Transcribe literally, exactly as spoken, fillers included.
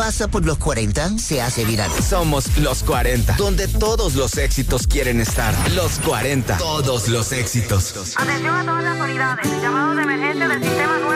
pasa por los cuarenta, se hace viral. Somos los cuarenta, donde todos los éxitos quieren estar. Los cuarenta, todos los éxitos. Atención a todas las unidades. Llamado de emergencia del sistema nueve.